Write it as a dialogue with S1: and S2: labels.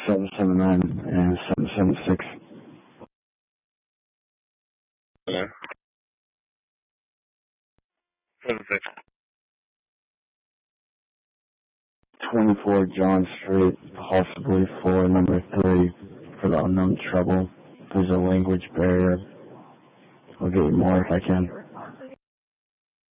S1: 779 and 776.
S2: Okay. 76.
S1: 24 John Street, possibly for number 3 for the unknown trouble. There's a language barrier. I'll get you more if I can.